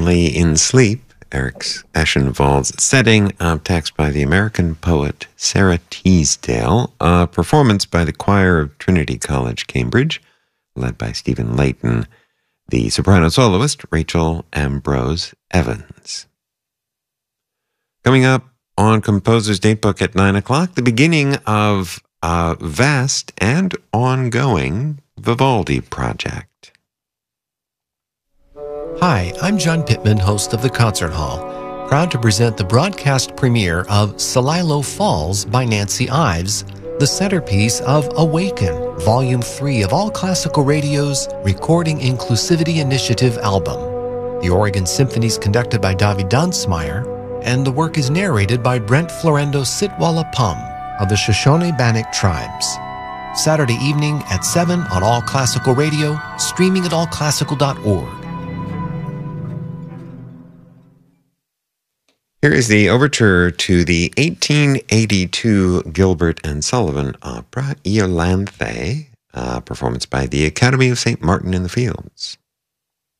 Only in Sleep, Eric Eschenwald's setting, text by the American poet Sarah Teasdale, a performance by the choir of Trinity College, Cambridge, led by Stephen Layton, the soprano soloist Rachel Ambrose Evans. Coming up on Composer's Datebook at 9 o'clock, the beginning of a vast and ongoing Vivaldi project. Hi, I'm John Pittman, host of The Concert Hall, proud to present the broadcast premiere of Celilo Falls by Nancy Ives, the centerpiece of Awaken, Volume 3 of All Classical Radio's Recording Inclusivity Initiative album. The Oregon Symphony is conducted by David Dunsmeyer, and the work is narrated by Brent Florendo Sitwalla Pum of the Shoshone Bannock Tribes. Saturday evening at 7 on All Classical Radio, streaming at allclassical.org. Here is the overture to the 1882 Gilbert and Sullivan opera, Iolanthe, performance by the Academy of St. Martin in the Fields.